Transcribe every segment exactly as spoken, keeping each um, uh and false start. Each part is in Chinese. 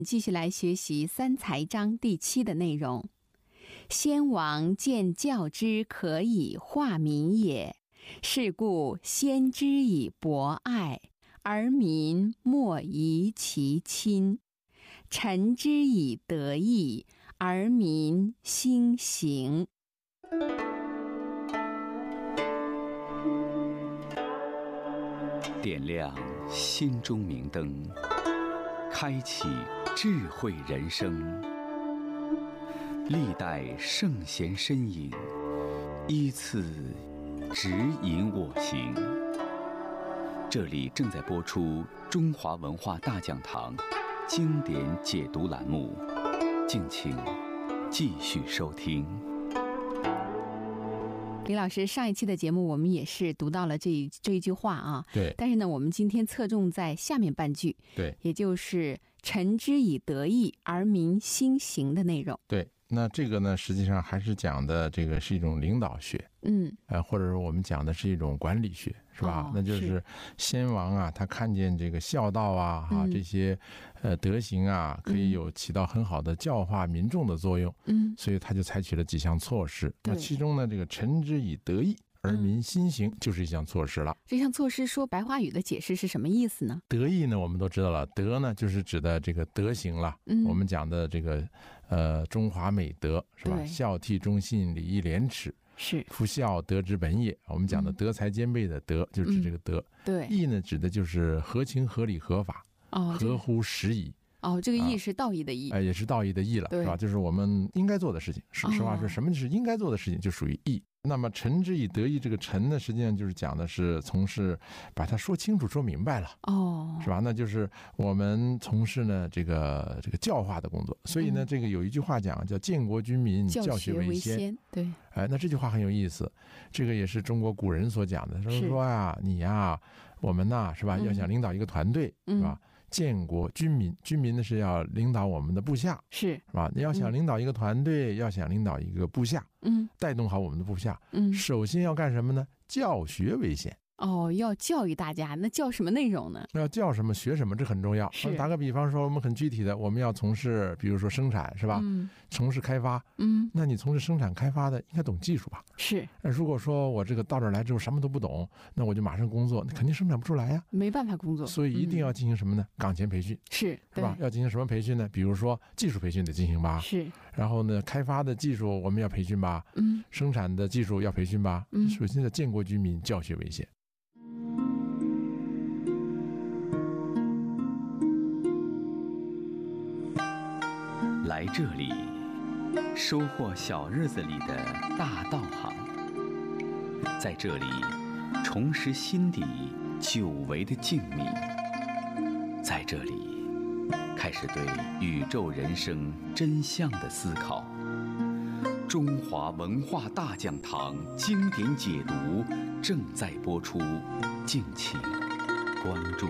继续来学习三才章第七的内容。先王见教之可以化民也，是故先之以博爱，而民莫疑其亲；臣之以德义，而民兴行。 点亮心中明灯，开启智慧人生。历代圣贤身影，依次指引我行。这里正在播出中华文化大讲堂经典解读栏目，敬请继续收听。 李老师，上一期的节目我们也是读到了这一这一句话啊， 对。 但是呢，我们今天侧重在下面半句， 对， 也就是臣之以德义，而民兴行的内容。 对，那这个呢，实际上还是讲的这个是一种领导学， 嗯， 呃，或者说我们讲的是一种管理学，是吧？ 哦、 那就是先王啊，他看见这个孝道啊，哈、嗯，这些呃德行啊，可以有起到很好的教化民众的作用，嗯，所以他就采取了几项措施。那其中呢，这个臣之以德义，而民兴行就是一项措施了。 这项措施说白话语的解释是什么意思呢？ 德义呢，我们都知道了，德呢就是指的这个德行了。嗯，我们讲的这个呃中华美德是吧？孝悌忠信礼义廉耻。 是夫孝，德之本也。我们讲的德才兼备的德，嗯、就指这个德。 对， 义呢，指的就是合情合理合法，哦、合乎时宜。 哦，这个义是道义的义， 哎、啊，也是道义的义了，是吧？就是我们应该做的事情。实实话说，什么是应该做的事情，就属于义。那么臣之以德义，这个臣呢，实际上就是讲的是从事，把它说清楚说明白了，哦，是吧？那就是我们从事呢这个这个教化的工作。所以呢，这个有一句话讲叫建国军民，教学为先。 对， 哎，那这句话很有意思，这个也是中国古人所讲的，说说呀，你呀，我们呐，是吧？要想领导一个团队，嗯、是吧？建国军民，军民呢是要领导我们的部下， 是是吧？你要想领导一个团队，嗯、要想领导一个部下，嗯，带动好我们的部下，嗯，首先要干什么呢？教学为先。 哦，要教育大家，那教什么内容呢？ 要教什么学什么，这很重要。打个比方说，我们很具体的，我们要从事，比如说生产，是吧？嗯，从事开发，嗯，那你从事生产开发的，应该懂技术吧？ 是。 如果说我这个到这儿来之后什么都不懂，那我就马上工作，那肯定生产不出来呀， 没办法工作。 所以一定要进行什么呢？嗯、岗前培训， 是是吧？要进行什么培训呢？比如说技术培训得进行吧， 是。 然后呢，开发的技术我们要培训吧，嗯，生产的技术要培训吧，嗯，首先要建国军民，教学为先。 来这里，收获小日子里的大道行，在这里重拾心底久违的静谧，在这里开始对宇宙人生真相的思考。中华文化大讲堂经典解读正在播出，敬请关注。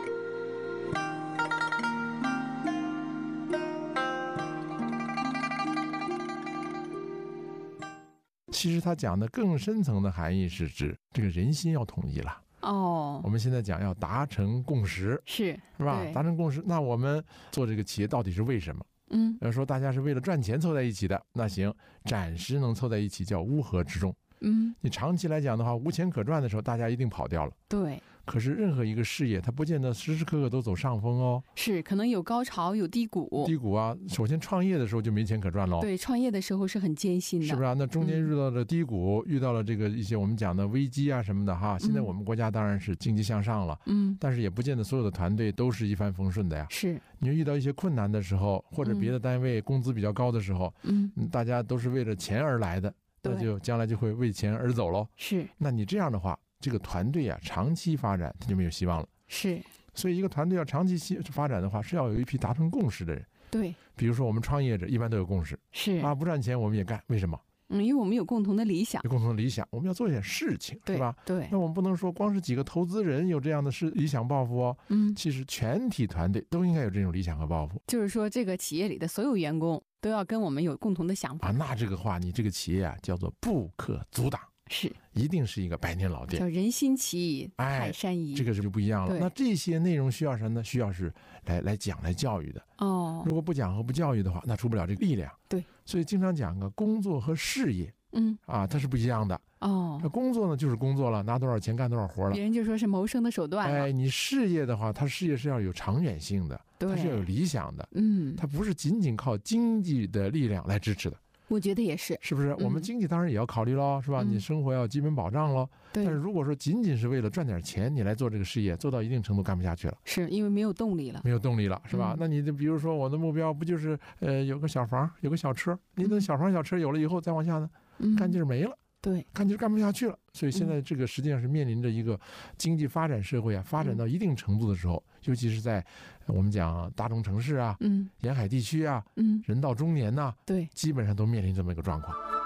其实他讲的更深层的含义是指这个人心要统一了。哦，我们现在讲要达成共识， 是是吧？达成共识，那我们做这个企业到底是为什么？嗯，要说大家是为了赚钱凑在一起的，那行，暂时能凑在一起叫乌合之众。嗯，你长期来讲的话，无钱可赚的时候，大家一定跑掉了。 对。 可是任何一个事业，它不见得时时刻刻都走上风哦。 是，可能有高潮，有低谷。 低谷啊，首先创业的时候就没钱可赚喽。 对，创业的时候是很艰辛的， 是不是啊？那中间遇到了低谷，嗯、遇到了这个一些我们讲的危机啊什么的哈。现在我们国家当然是经济向上了，嗯，但是也不见得所有的团队都是一帆风顺的呀。 是， 你遇到一些困难的时候，或者别的单位工资比较高的时候，嗯，大家都是为了钱而来的。那就将来就会为钱而走喽。 是， 那你这样的话，这个团队啊，长期发展它就没有希望了。 是， 所以一个团队要长期发展的话，是要有一批达成共识的人。 对， 比如说我们创业者一般都有共识， 是啊，不赚钱我们也干，为什么？ 嗯，因为我们有共同的理想， 有共同的理想，我们要做一点事情，是吧？ 对， 那我们不能说光是几个投资人有这样的事理想抱负哦。嗯，其实全体团队都应该有这种理想和抱负。 就是说，这个企业里的所有员工都要跟我们有共同的想法啊。那这个话，你这个企业啊，叫做不可阻挡。 是一定是一个百年老店， 叫人心齐，泰山移， 哎，这个就不一样了。那这些内容需要什么呢？需要是来来讲来教育的哦。如果不讲和不教育的话，那出不了这个力量。 对， 所以经常讲个工作和事业，嗯啊，它是不一样的。哦，那工作呢就是工作了，拿多少钱干多少活了， 别人就说是谋生的手段。 哎，你事业的话，它事业是要有长远性的，它是要有理想的，嗯，它不是仅仅靠经济的力量来支持的。 我觉得也是， 是不是？我们经济当然也要考虑喽，是吧？你生活要基本保障喽。但是如果说仅仅是为了赚点钱，你来做这个事业，做到一定程度干不下去了， 是因为没有动力了， 没有动力了，是吧？那你就比如说我的目标不就是呃有个小房，有个小车，你等小房小车有了以后再往下呢，干劲儿没了。对，干就干不下去了，所以现在这个实际上是面临着一个经济发展社会啊，发展到一定程度的时候，尤其是在我们讲大中城市啊、嗯、沿海地区啊、嗯、人到中年呐、啊，对，基本上都面临这么一个状况。